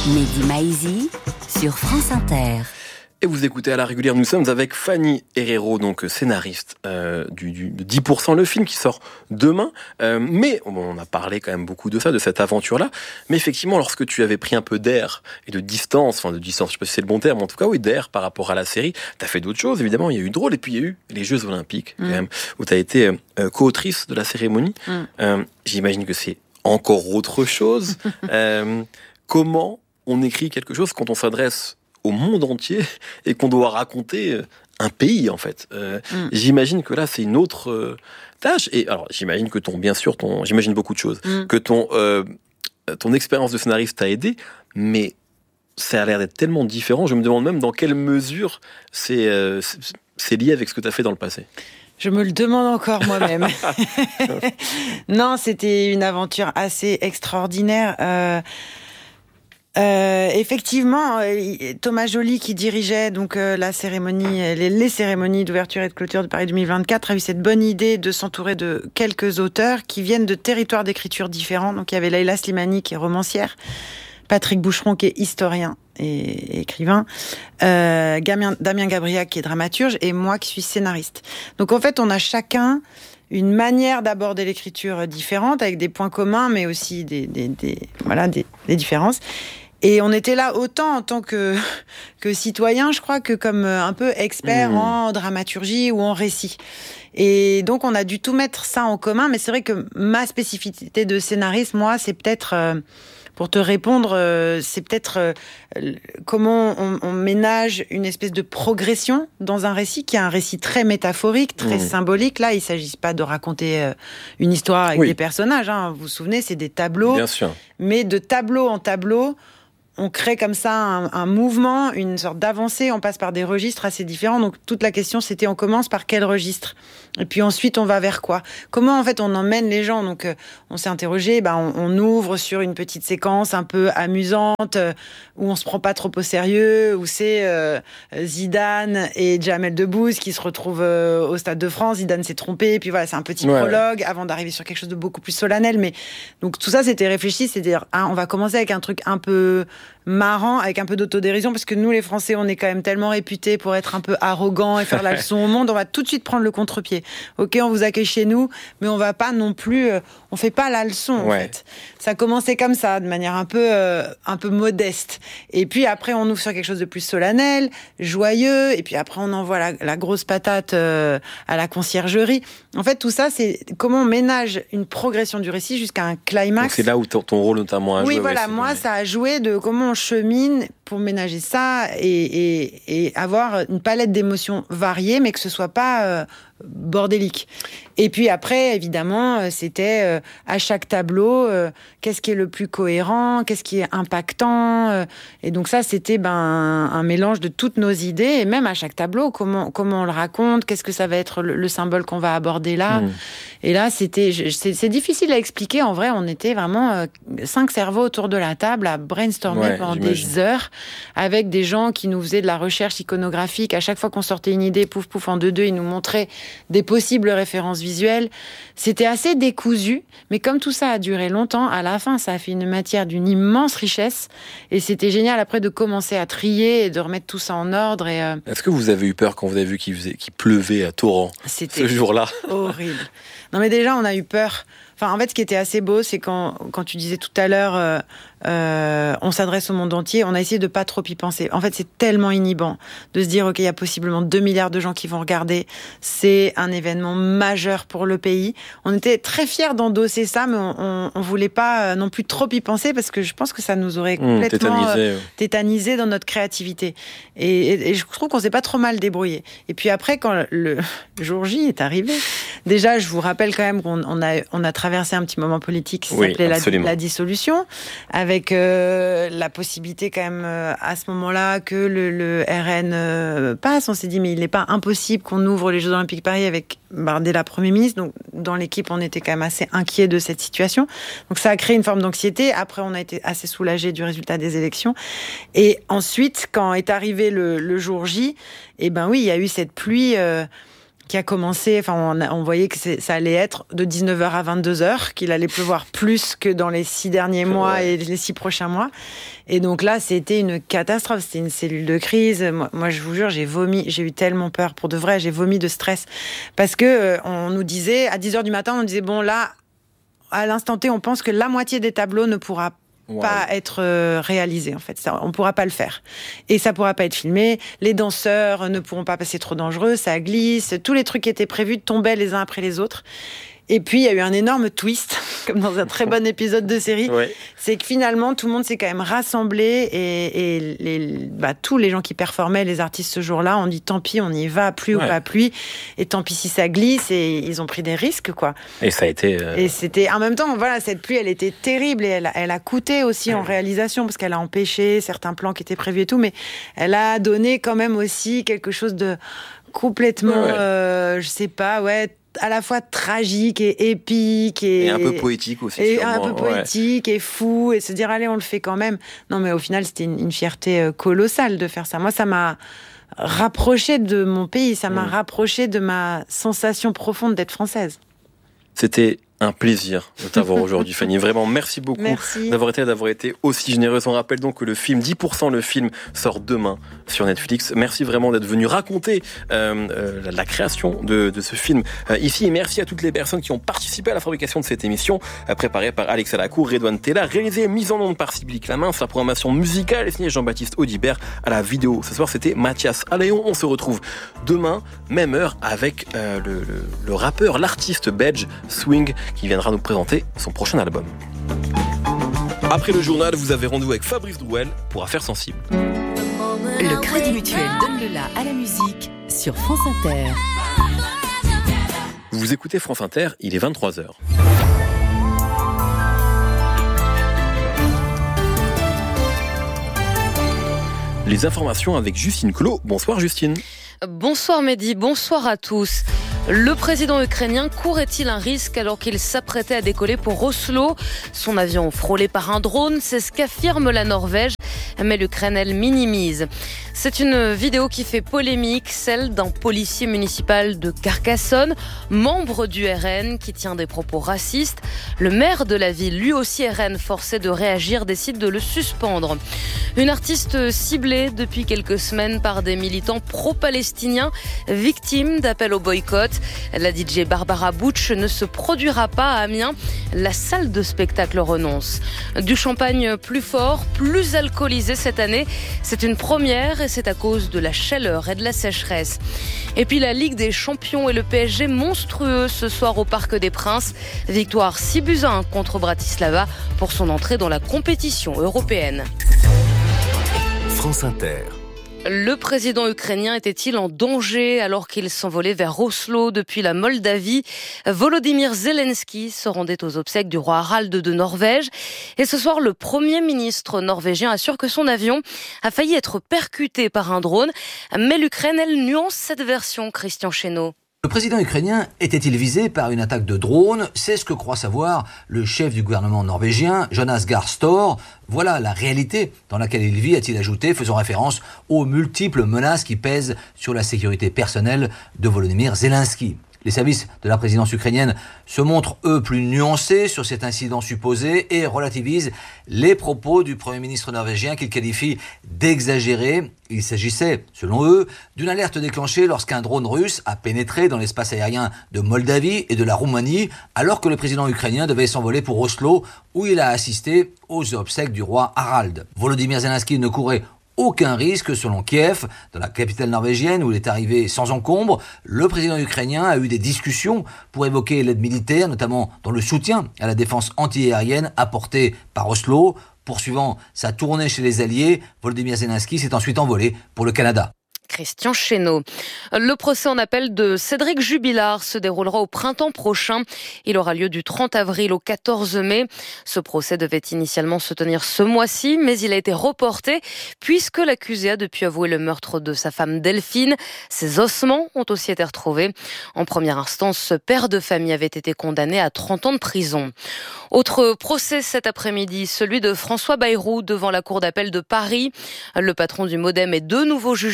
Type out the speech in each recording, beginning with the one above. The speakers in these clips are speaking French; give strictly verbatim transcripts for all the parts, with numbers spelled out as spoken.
Mehdi Maizi sur France Inter. Et vous écoutez à la régulière, nous sommes avec Fanny Herrero, donc scénariste euh, du, du de dix pour cent, le film qui sort demain. Euh, mais on a parlé quand même beaucoup de ça, de cette aventure-là. Mais effectivement, lorsque tu avais pris un peu d'air et de distance, enfin de distance, je sais pas si c'est le bon terme, en tout cas oui, d'air par rapport à la série, t'as fait d'autres choses, évidemment. Il y a eu Drôle et puis il y a eu les Jeux Olympiques, mmh. quand même, où t'as été euh, co-autrice de la cérémonie. Mmh. Euh, j'imagine que c'est encore autre chose. euh, comment on écrit quelque chose quand on s'adresse au monde entier et qu'on doit raconter un pays en fait. Euh, mm. J'imagine que là c'est une autre euh, tâche. Et alors j'imagine que ton, bien sûr, ton, j'imagine beaucoup de choses, mm. que ton euh, ton expérience de scénariste t'a aidé, mais ça a l'air d'être tellement différent. Je me demande même dans quelle mesure c'est euh, c'est, c'est lié avec ce que t'as fait dans le passé. Je me le demande encore moi-même. Non, c'était une aventure assez extraordinaire. Euh, Euh, effectivement, Thomas Joly, qui dirigeait donc euh, la cérémonie, les, les cérémonies d'ouverture et de clôture de Paris deux mille vingt-quatre, a eu cette bonne idée de s'entourer de quelques auteurs qui viennent de territoires d'écriture différents. Donc il y avait Leïla Slimani qui est romancière, Patrick Boucheron qui est historien et écrivain, euh, Damien, Damien Gabriac qui est dramaturge et moi qui suis scénariste. Donc en fait, on a chacun une manière d'aborder l'écriture différente, avec des points communs, mais aussi des, des, des, voilà, des, des différences. Et on était là autant en tant que, que citoyen, je crois, que comme un peu expert mmh. en dramaturgie ou en récit. Et donc, on a dû tout mettre ça en commun, mais c'est vrai que ma spécificité de scénariste, moi, c'est peut-être... Euh, Pour te répondre, euh, c'est peut-être euh, comment on, on ménage une espèce de progression dans un récit qui est un récit très métaphorique, très mmh. symbolique. Là, il ne s'agit pas de raconter euh, une histoire avec oui. des personnages. Hein. Vous vous souvenez, c'est des tableaux. Bien sûr. Mais de tableau en tableau, on crée comme ça un, un mouvement, une sorte d'avancée. On passe par des registres assez différents. Donc, toute la question, c'était on commence par quel registre ? Et puis ensuite, on va vers quoi ? Comment, en fait, on emmène les gens ? Donc, euh, on s'est interrogé, bah, on, on ouvre sur une petite séquence un peu amusante, euh, où on se prend pas trop au sérieux, où c'est euh, Zidane et Jamel Debbouze qui se retrouvent euh, au Stade de France. Zidane s'est trompé, et puis voilà, c'est un petit ouais, prologue, ouais. avant d'arriver sur quelque chose de beaucoup plus solennel. Mais donc, tout ça, c'était réfléchi, c'est-à-dire, ah, on va commencer avec un truc un peu marrant, avec un peu d'autodérision, parce que nous, les Français, on est quand même tellement réputés pour être un peu arrogants et faire la leçon au monde, on va tout de suite prendre le contre-pied. Ok, on vous accueille chez nous, mais on va pas non plus, euh, on fait pas la leçon, en ouais. fait. Ça commençait comme ça, de manière un peu, euh, un peu modeste. Et puis après, on ouvre sur quelque chose de plus solennel, joyeux, et puis après, on envoie la, la grosse patate euh, à la conciergerie. En fait, tout ça, c'est comment on ménage une progression du récit jusqu'à un climax. Donc c'est là où ton, ton rôle notamment a joué. Oui, voilà, ouais, moi, vrai. Ça a joué de comment on chemine pour ménager ça et, et, et avoir une palette d'émotions variées, mais que ce soit pas euh, bordélique. Et puis après, évidemment, c'était euh, à chaque tableau, euh, qu'est-ce qui est le plus cohérent, qu'est-ce qui est impactant. Euh, et donc ça, c'était ben, un, un mélange de toutes nos idées, et même à chaque tableau, comment, comment on le raconte, qu'est-ce que ça va être le, le symbole qu'on va aborder là. Mmh. Et là, c'était, c'est, c'est difficile à expliquer. En vrai, on était vraiment euh, cinq cerveaux autour de la table à brainstormer ouais, pendant j'imagine. des heures avec des gens qui nous faisaient de la recherche iconographique. À chaque fois qu'on sortait une idée, pouf, pouf, en deux-deux, ils nous montraient des possibles références visuelles. C'était assez décousu, mais comme tout ça a duré longtemps, à la fin, ça a fait une matière d'une immense richesse. Et c'était génial après de commencer à trier et de remettre tout ça en ordre. Et, euh... Est-ce que vous avez eu peur quand vous avez vu qu'il, faisait, qu'il pleuvait à torrent ce jour-là ? Horrible. Non mais déjà, on a eu peur. Enfin, en fait, ce qui était assez beau, c'est quand, quand tu disais tout à l'heure, euh, euh, on s'adresse au monde entier, on a essayé de pas trop y penser. En fait, c'est tellement inhibant de se dire, ok, il y a possiblement deux milliards de gens qui vont regarder. C'est un événement majeur pour le pays. On était très fiers d'endosser ça, mais on, on, on voulait pas non plus trop y penser parce que je pense que ça nous aurait complètement mmh, tétanisé, euh, tétanisé dans notre créativité. Et, et, et je trouve qu'on s'est pas trop mal débrouillé. Et puis après, quand le jour J est arrivé, déjà, je vous rappelle quand même qu'on on a, on a traversé un petit moment politique qui oui, s'appelait la, la dissolution, avec euh, la possibilité quand même euh, à ce moment-là que le, le R N euh, passe. On s'est dit mais il n'est pas impossible qu'on ouvre les Jeux Olympiques Paris avec Bardella Premier ministre. Donc dans l'équipe on était quand même assez inquiets de cette situation. Donc ça a créé une forme d'anxiété. Après on a été assez soulagés du résultat des élections. Et ensuite quand est arrivé le, le jour J, et ben oui il y a eu cette pluie. Euh, qui a commencé, enfin on, a, on voyait que c'est, ça allait être de dix-neuf heures à vingt-deux heures, qu'il allait pleuvoir plus que dans les six derniers mois ouais. et les six prochains mois. Et donc là, c'était une catastrophe, c'était une cellule de crise. Moi, moi je vous jure, j'ai vomi, j'ai eu tellement peur pour de vrai, j'ai vomi de stress. Parce que euh, on nous disait, à dix heures du matin, on nous disait, bon là, à l'instant T, on pense que la moitié des tableaux ne pourra pas Wow. pas être euh, réalisé en fait, ça, on pourra pas le faire et ça pourra pas être filmé, les danseurs ne pourront pas passer trop dangereux, ça glisse, tous les trucs qui étaient prévus tombaient les uns après les autres. Et puis, il y a eu un énorme twist, comme dans un très bon épisode de série. Ouais. C'est que finalement, tout le monde s'est quand même rassemblé et, et les, bah, tous les gens qui performaient, les artistes ce jour-là, ont dit tant pis, on y va, pluie ouais. ou pas pluie. Et tant pis si ça glisse, et ils ont pris des risques, quoi. Et ça a été... Euh... Et c'était... En même temps, voilà, cette pluie, elle était terrible et elle, elle a coûté aussi ouais. en réalisation parce qu'elle a empêché certains plans qui étaient prévus et tout, mais elle a donné quand même aussi quelque chose de complètement, ouais. euh, je sais pas, ouais, à la fois tragique et épique et, et un peu poétique aussi et sûrement. un peu poétique ouais. et fou et se dire allez on le fait quand même. Non mais au final c'était une, une fierté colossale de faire ça. Moi ça m'a rapproché de mon pays, ça m'a mmh. rapproché de ma sensation profonde d'être française. C'était un plaisir de t'avoir aujourd'hui, Fanny. Vraiment, merci beaucoup merci. d'avoir été, d'avoir été aussi généreuse. On rappelle donc que le film, dix pour cent le film, sort demain sur Netflix. Merci vraiment d'être venu raconter euh, euh, la, la création de, de ce film euh, ici. Et merci à toutes les personnes qui ont participé à la fabrication de cette émission, euh, préparée par Alexa Lacour, Redouane Tella, réalisée et mise en onde par Sybille Clamins. La programmation musicale est signée Jean-Baptiste Audibert. À la vidéo, ce soir, c'était Mathias Aléon. On se retrouve demain, même heure, avec euh, le, le, le rappeur, l'artiste belge Swing, qui viendra nous présenter son prochain album. Après le journal, vous avez rendez-vous avec Fabrice Drouel pour Affaires sensibles. Le Crédit Mutuel donne le la à la musique sur France Inter. Vous écoutez France Inter, il est vingt-trois heures. Les informations avec Justine Clot. Bonsoir Justine. Bonsoir Mehdi, bonsoir à tous. Le président ukrainien courait-il un risque alors qu'il s'apprêtait à décoller pour Oslo ? Son avion frôlé par un drone, c'est ce qu'affirme la Norvège, mais l'Ukraine, elle, minimise. C'est une vidéo qui fait polémique, celle d'un policier municipal de Carcassonne, membre du R N, qui tient des propos racistes. Le maire de la ville, lui aussi R N, forcé de réagir, décide de le suspendre. Une artiste ciblée depuis quelques semaines par des militants pro-palestiniens, victime d'appels au boycott. La D J Barbara Butch ne se produira pas à Amiens. La salle de spectacle renonce. Du champagne plus fort, plus alcoolisé cette année. C'est une première et c'est à cause de la chaleur et de la sécheresse. Et puis la Ligue des Champions et le P S G monstrueux ce soir au Parc des Princes. Victoire six buts à un contre Bratislava pour son entrée dans la compétition européenne. France Inter. Le président ukrainien était-il en danger alors qu'il s'envolait vers Oslo depuis la Moldavie ? Volodymyr Zelensky se rendait aux obsèques du roi Harald de Norvège. Et ce soir, le premier ministre norvégien assure que son avion a failli être percuté par un drone. Mais l'Ukraine, elle nuance cette version, Christian Chesneau. Le président ukrainien était-il visé par une attaque de drone ? C'est ce que croit savoir le chef du gouvernement norvégien, Jonas Gahr Store. Voilà la réalité dans laquelle il vit, a-t-il ajouté, faisant référence aux multiples menaces qui pèsent sur la sécurité personnelle de Volodymyr Zelensky. Les services de la présidence ukrainienne se montrent, eux, plus nuancés sur cet incident supposé et relativisent les propos du Premier ministre norvégien qu'ils qualifient d'exagérés. Il s'agissait, selon eux, d'une alerte déclenchée lorsqu'un drone russe a pénétré dans l'espace aérien de Moldavie et de la Roumanie, alors que le président ukrainien devait s'envoler pour Oslo, où il a assisté aux obsèques du roi Harald. Volodymyr Zelensky ne courait aucun risque selon Kiev, dans la capitale norvégienne où il est arrivé sans encombre. Le président ukrainien a eu des discussions pour évoquer l'aide militaire, notamment dans le soutien à la défense antiaérienne apportée par Oslo. Poursuivant sa tournée chez les Alliés, Volodymyr Zelensky s'est ensuite envolé pour le Canada. Christian Chesneau. Le procès en appel de Cédric Jubilard se déroulera au printemps prochain. Il aura lieu du trente avril au quatorze mai. Ce procès devait initialement se tenir ce mois-ci, mais il a été reporté puisque l'accusé a depuis avoué le meurtre de sa femme Delphine. Ses ossements ont aussi été retrouvés. En première instance, ce père de famille avait été condamné à trente ans de prison. Autre procès cet après-midi, celui de François Bayrou devant la cour d'appel de Paris. Le patron du Modem est de nouveau jugé avec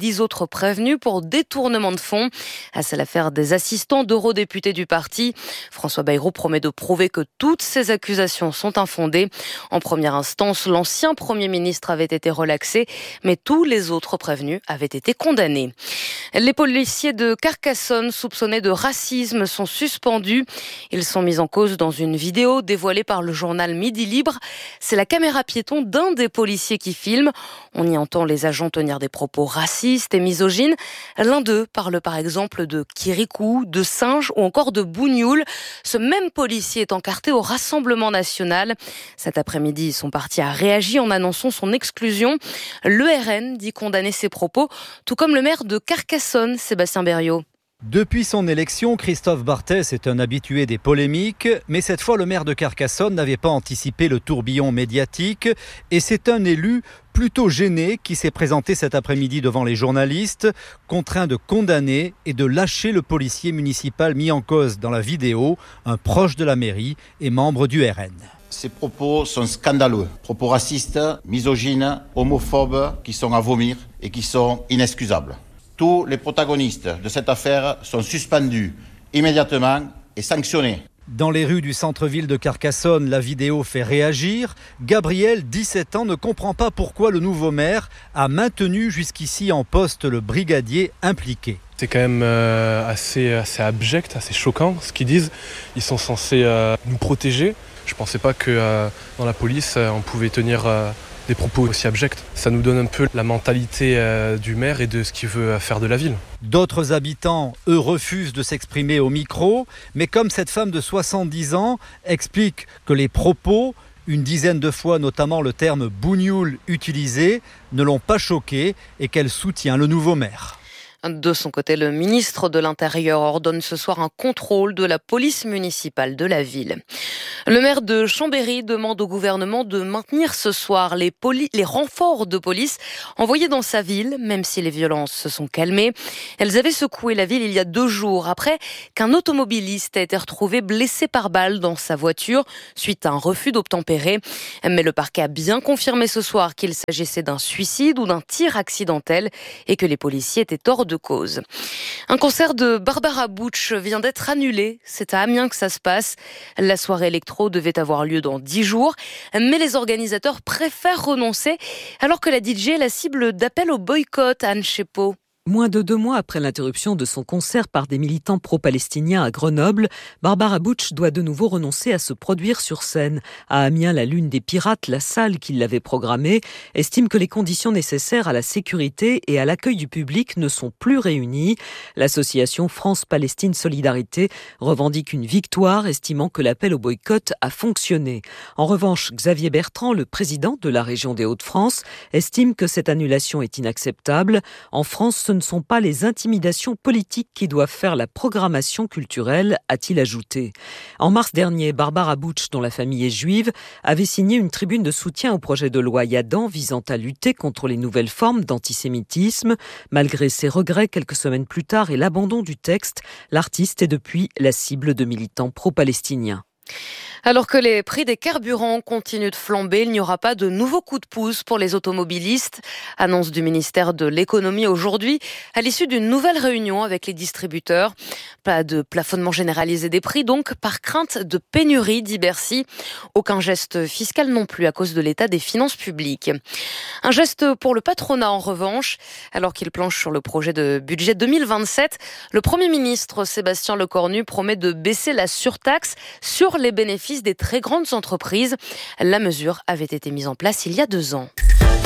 dix autres prévenus pour détournement de fonds. C'est l'affaire des assistants d'eurodéputés du parti. François Bayrou promet de prouver que toutes ces accusations sont infondées. En première instance, l'ancien Premier ministre avait été relaxé, mais tous les autres prévenus avaient été condamnés. Les policiers de Carcassonne soupçonnés de racisme sont suspendus. Ils sont mis en cause dans une vidéo dévoilée par le journal Midi Libre. C'est la caméra piéton d'un des policiers qui filme. On y entend les agents tenir des propos racistes et misogynes. L'un d'eux parle par exemple de kirikou, de singe ou encore de bougnoul. Ce même policier est encarté au Rassemblement national. Cet après-midi, son parti a réagi en annonçant son exclusion. Le R N dit condamner ces propos, tout comme le maire de Carcassonne, Sébastien Berriot. Depuis son élection, Christophe Barthès est un habitué des polémiques, mais cette fois le maire de Carcassonne n'avait pas anticipé le tourbillon médiatique et c'est un élu plutôt gêné qui s'est présenté cet après-midi devant les journalistes, contraint de condamner et de lâcher le policier municipal mis en cause dans la vidéo, un proche de la mairie et membre du R N. Ces propos sont scandaleux, propos racistes, misogynes, homophobes, qui sont à vomir et qui sont inexcusables. Tous les protagonistes de cette affaire sont suspendus immédiatement et sanctionnés. Dans les rues du centre-ville de Carcassonne, la vidéo fait réagir. Gabriel, dix-sept ans, ne comprend pas pourquoi le nouveau maire a maintenu jusqu'ici en poste le brigadier impliqué. C'est quand même euh, assez, assez abject, assez choquant ce qu'ils disent. Ils sont censés euh, nous protéger. Je ne pensais pas que euh, dans la police, euh, on pouvait tenir euh, des propos aussi abjects. Ça nous donne un peu la mentalité euh, du maire et de ce qu'il veut faire de la ville. D'autres habitants, eux, refusent de s'exprimer au micro. Mais comme cette femme de soixante-dix ans explique que les propos, une dizaine de fois notamment le terme bougnoul utilisé, ne l'ont pas choquée et qu'elle soutient le nouveau maire. De son côté, le ministre de l'Intérieur ordonne ce soir un contrôle de la police municipale de la ville. Le maire de Chambéry demande au gouvernement de maintenir ce soir les, poli- les renforts de police envoyés dans sa ville, même si les violences se sont calmées. Elles avaient secoué la ville il y a deux jours après qu'un automobiliste a été retrouvé blessé par balle dans sa voiture suite à un refus d'obtempérer. Mais le parquet a bien confirmé ce soir qu'il s'agissait d'un suicide ou d'un tir accidentel et que les policiers étaient hors de cause. Un concert de Barbara Butch vient d'être annulé. C'est à Amiens que ça se passe. La soirée électro devait avoir lieu dans dix jours, mais les organisateurs préfèrent renoncer alors que la D J est la cible d'appel au boycott, Anne Chepeau. Moins de deux mois après l'interruption de son concert par des militants pro-palestiniens à Grenoble, Barbara Butch doit de nouveau renoncer à se produire sur scène. À Amiens, la Lune des Pirates, la salle qui l'avait programmée, estime que les conditions nécessaires à la sécurité et à l'accueil du public ne sont plus réunies. L'association France-Palestine Solidarité revendique une victoire, estimant que l'appel au boycott a fonctionné. En revanche, Xavier Bertrand, le président de la région des Hauts-de-France, estime que cette annulation est inacceptable. En France, ce ne sont pas les intimidations politiques qui doivent faire la programmation culturelle, a-t-il ajouté. En mars dernier, Barbara Butch, dont la famille est juive, avait signé une tribune de soutien au projet de loi Yadan visant à lutter contre les nouvelles formes d'antisémitisme. Malgré ses regrets quelques semaines plus tard et l'abandon du texte, l'artiste est depuis la cible de militants pro-palestiniens. Alors que les prix des carburants continuent de flamber, il n'y aura pas de nouveaux coups de pouce pour les automobilistes. Annonce du ministère de l'économie aujourd'hui, à l'issue d'une nouvelle réunion avec les distributeurs. Pas de plafonnement généralisé des prix, donc par crainte de pénurie, dit Bercy. Aucun geste fiscal non plus à cause de l'état des finances publiques. Un geste pour le patronat en revanche. Alors qu'il planche sur le projet de budget deux mille vingt-sept, le Premier ministre Sébastien Lecornu promet de baisser la surtaxe sur les bénéfices des très grandes entreprises. La mesure avait été mise en place il y a deux ans.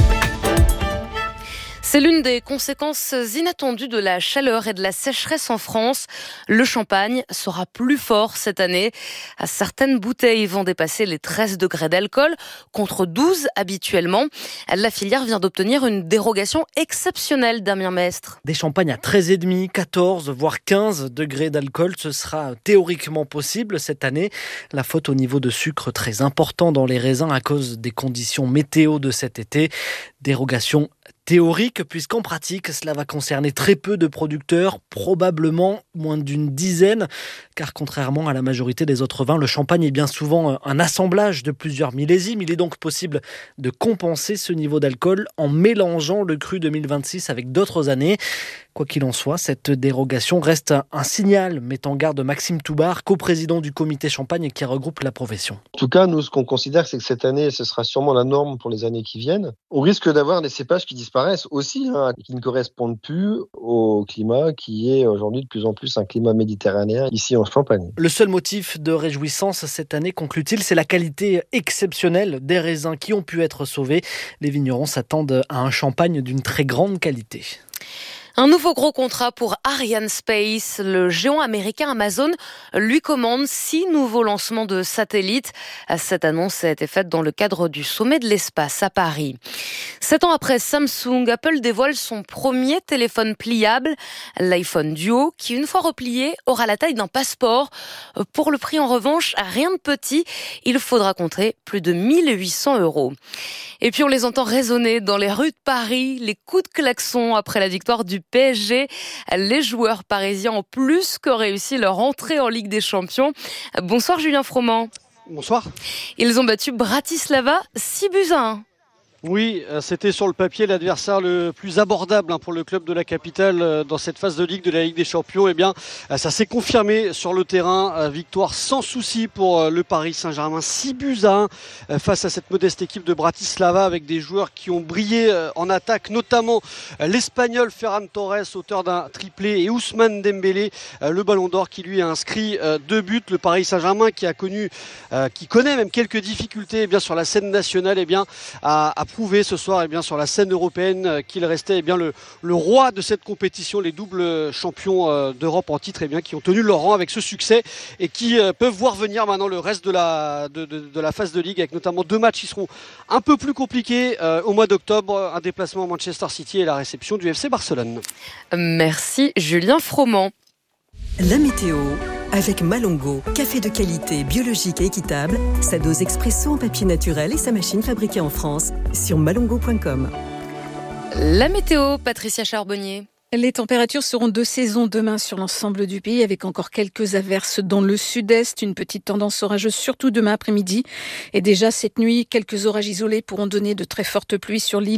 C'est l'une des conséquences inattendues de la chaleur et de la sécheresse en France. Le champagne sera plus fort cette année. Certaines bouteilles vont dépasser les treize degrés d'alcool contre douze habituellement. La filière vient d'obtenir une dérogation exceptionnelle, Damien Mestre. Des champagnes à treize virgule cinq, quatorze, voire quinze degrés d'alcool, ce sera théoriquement possible cette année. La faute au niveau de sucre très important dans les raisins à cause des conditions météo de cet été. Dérogation théorique, puisqu'en pratique, cela va concerner très peu de producteurs, probablement moins d'une dizaine, car contrairement à la majorité des autres vins, le champagne est bien souvent un assemblage de plusieurs millésimes. Il est donc possible de compenser ce niveau d'alcool en mélangeant le cru deux mille vingt-six avec d'autres années. Quoi qu'il en soit, cette dérogation reste un signal, met en garde Maxime Toubar, coprésident du comité champagne qui regroupe la profession. En tout cas, nous, ce qu'on considère, c'est que cette année, ce sera sûrement la norme pour les années qui viennent. On risque d'avoir des cépages qui disparaissent aussi, hein, qui ne correspondent plus au climat qui est aujourd'hui de plus en plus un climat méditerranéen ici en Champagne. Le seul motif de réjouissance cette année, conclut-il, c'est la qualité exceptionnelle des raisins qui ont pu être sauvés. Les vignerons s'attendent à un champagne d'une très grande qualité. Un nouveau gros contrat pour Arianespace. Le géant américain Amazon lui commande six nouveaux lancements de satellites. Cette annonce a été faite dans le cadre du sommet de l'espace à Paris. Sept ans après Samsung, Apple dévoile son premier téléphone pliable, l'iPhone Duo, qui une fois replié aura la taille d'un passeport. Pour le prix en revanche, rien de petit, il faudra compter plus de mille huit cents euros. Et puis on les entend résonner dans les rues de Paris, les coups de klaxon après la victoire du P S G. Les joueurs parisiens ont plus que réussi leur entrée en Ligue des Champions. Bonsoir Julien Froment. Bonsoir. Ils ont battu Bratislava six buts à un. Oui, c'était sur le papier l'adversaire le plus abordable pour le club de la capitale dans cette phase de Ligue de la Ligue des Champions. Eh bien, ça s'est confirmé sur le terrain. Victoire sans souci pour le Paris Saint-Germain. six buts à un face à cette modeste équipe de Bratislava avec des joueurs qui ont brillé en attaque, notamment l'Espagnol Ferran Torres, auteur d'un triplé, et Ousmane Dembélé, le Ballon d'Or, qui lui a inscrit deux buts. Le Paris Saint-Germain qui a connu, qui connaît même quelques difficultés eh bien, sur la scène nationale, eh bien, a, a prouvé ce soir eh bien, sur la scène européenne qu'il restait eh bien, le, le roi de cette compétition, les doubles champions euh, d'Europe en titre eh bien, qui ont tenu leur rang avec ce succès et qui euh, peuvent voir venir maintenant le reste de la, de, de, de la phase de Ligue avec notamment deux matchs qui seront un peu plus compliqués euh, au mois d'octobre, un déplacement à Manchester City et la réception du F C Barcelone. Merci Julien Froment. La météo avec Malongo, café de qualité, biologique et équitable, sa dose expresso en papier naturel et sa machine fabriquée en France sur malongo point com. La météo, Patricia Charbonnier. Les températures seront de saison demain sur l'ensemble du pays avec encore quelques averses dans le sud-est. Une petite tendance orageuse surtout demain après-midi. Et déjà cette nuit, quelques orages isolés pourront donner de très fortes pluies sur l'île.